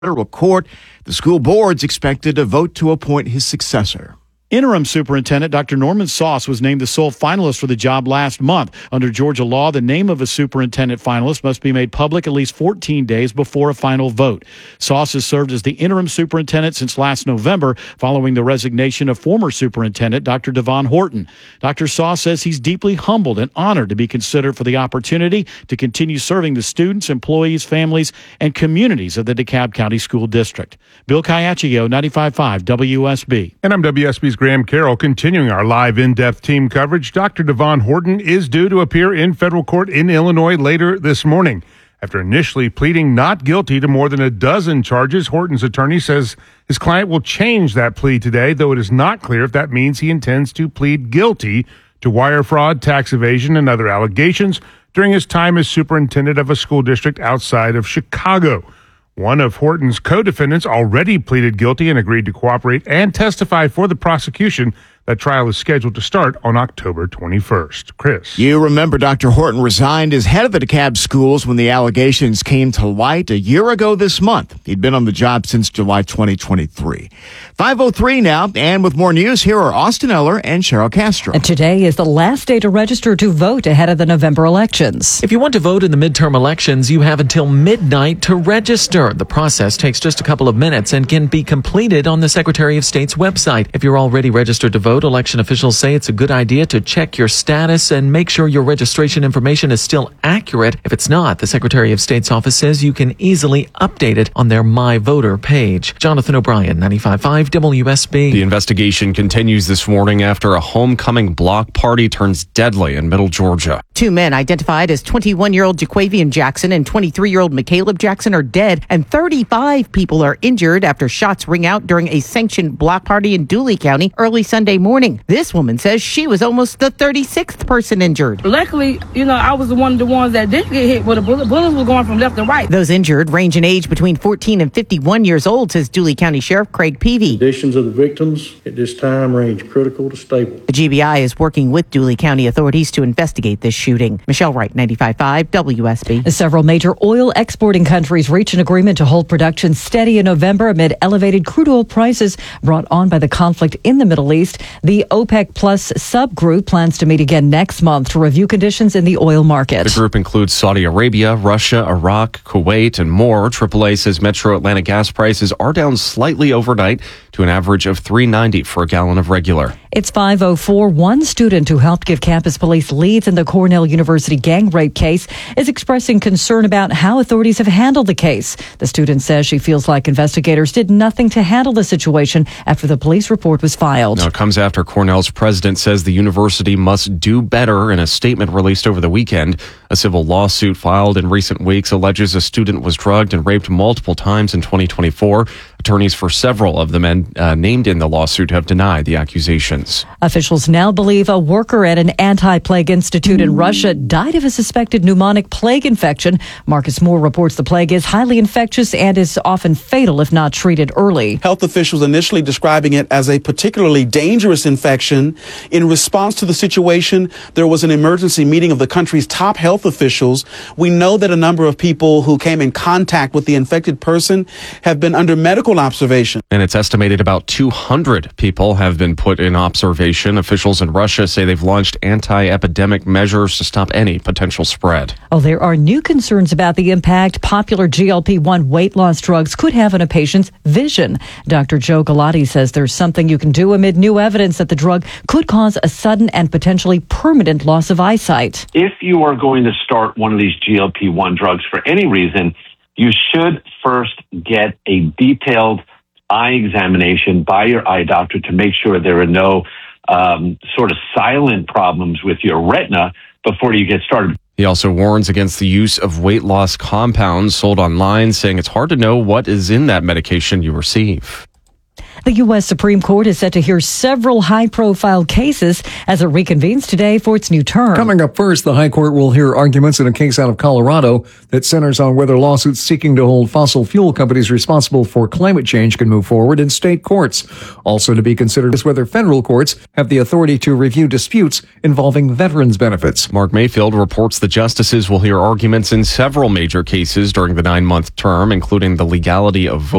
federal court. The school board's expected to vote to appoint his successor. Interim Superintendent Dr. Norman Sauce was named the sole finalist for the job last month. Under Georgia law, the name of a superintendent finalist must be made public at least 14 days before a final vote. Sauce has served as the interim superintendent since last November, following the resignation of former superintendent Dr. Devon Horton. Dr. Sauce says he's deeply humbled and honored to be considered for the opportunity to continue serving the students, employees, families, and communities of the DeKalb County School District. Bill Caiaccio, 95.5 WSB. And I'm WSB's Graham Carroll, continuing our live in-depth team coverage. Dr. Devon Horton is due to appear in federal court in Illinois later this morning. After initially pleading not guilty to more than a dozen charges, Horton's attorney says his client will change that plea today, though it is not clear if that means he intends to plead guilty to wire fraud, tax evasion, and other allegations during his time as superintendent of a school district outside of Chicago. One of Horton's co-defendants already pleaded guilty and agreed to cooperate and testify for the prosecution. That trial is scheduled to start on October 21st. Chris. You remember Dr. Horton resigned as head of the DeKalb schools when the allegations came to light a year ago this month. He'd been on the job since July 2023. 5:03 now, and with more news, here are Austin Eller and Cheryl Castro. And today is the last day to register to vote ahead of the November elections. If you want to vote in the midterm elections, you have until midnight to register. The process takes just a couple of minutes and can be completed on the Secretary of State's website. If you're already registered to vote, election officials say it's a good idea to check your status and make sure your registration information is still accurate. If it's not, the Secretary of State's office says you can easily update it on their My Voter page. Jonathan O'Brien, 95.5 WSB. The investigation continues this morning after a homecoming block party turns deadly in Middle Georgia. Two men identified as 21-year-old Jaquavian Jackson and 23-year-old McCaleb Jackson are dead, and 35 people are injured after shots ring out during a sanctioned block party in Dooley County early Sunday morning. This woman says she was almost the 36th person injured. Luckily, I was one of the ones that didn't get hit with a bullet. Bullets were going from left to right. Those injured range in age between 14 and 51 years old, says Dooley County Sheriff Craig Peavy. Conditions of the victims at this time range critical to stable. The GBI is working with Dooley County authorities to investigate this shooting. Michelle Wright, 95.5 WSB. Several major oil exporting countries reached an agreement to hold production steady in November amid elevated crude oil prices brought on by the conflict in the Middle East. The OPEC Plus subgroup plans to meet again next month to review conditions in the oil market. The group includes Saudi Arabia, Russia, Iraq, Kuwait, and more. AAA says Metro Atlanta gas prices are down slightly overnight to an average of $3.90 for a gallon of regular. It's 5:04. One student who helped give campus police leads in the Cornell University gang rape case is expressing concern about how authorities have handled the case. The student says she feels like investigators did nothing to handle the situation after the police report was filed. Now, it comes after Cornell's president says the university must do better. In a statement released over the weekend, a civil lawsuit filed in recent weeks alleges a student was drugged and raped multiple times in 2024. Attorneys for several of the men named in the lawsuit have denied the accusations. Officials now believe a worker at an anti-plague institute in Russia died of a suspected pneumonic plague infection. Marcus Moore reports the plague is highly infectious and is often fatal if not treated early. Health officials initially describing it as a particularly dangerous infection. In response to the situation, there was an emergency meeting of the country's top health officials. We know that a number of people who came in contact with the infected person have been under medical observation. And it's estimated about 200 people have been put in observation. Officials in Russia say they've launched anti-epidemic measures to stop any potential spread. There are new concerns about the impact popular GLP-1 weight loss drugs could have on a patient's vision. Dr. Joe Galati says there's something you can do amid new evidence that the drug could cause a sudden and potentially permanent loss of eyesight. If you are going to start one of these GLP-1 drugs for any reason, you should first get a detailed eye examination by your eye doctor to make sure there are no sort of silent problems with your retina before you get started. He also warns against the use of weight loss compounds sold online, saying it's hard to know what is in that medication you receive. The U.S. Supreme Court is set to hear several high-profile cases as it reconvenes today for its new term. Coming up first, the High Court will hear arguments in a case out of Colorado that centers on whether lawsuits seeking to hold fossil fuel companies responsible for climate change can move forward in state courts. Also to be considered is whether federal courts have the authority to review disputes involving veterans' benefits. Mark Mayfield reports the justices will hear arguments in several major cases during the 9-month term, including the legality of voting